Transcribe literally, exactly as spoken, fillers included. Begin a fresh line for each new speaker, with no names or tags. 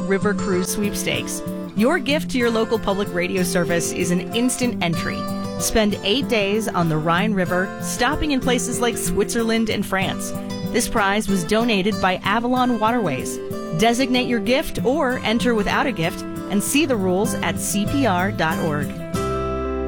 River Cruise Sweepstakes. Your gift to your local public radio service is an instant entry. Spend eight days on the Rhine River, stopping in places like Switzerland and France. This prize was donated by Avalon Waterways. Designate your gift or enter without a gift and see the rules at C P R dot org.